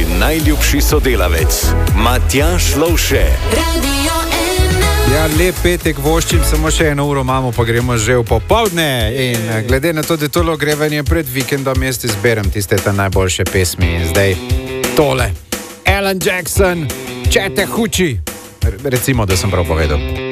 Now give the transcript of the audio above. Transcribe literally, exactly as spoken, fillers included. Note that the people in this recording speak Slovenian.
najljubši sodelavec, Matjaž Lovše. Ja, lep petek voščim, samo še eno uro imamo, pa gremo že v popoldne. In glede na to, da je tole ogrevanje pred vikendom, jaz izberem tiste ta najboljše pesmi. In zdaj tole, Alan Jackson, Chattahoochee. Recimo, da sem prav povedal.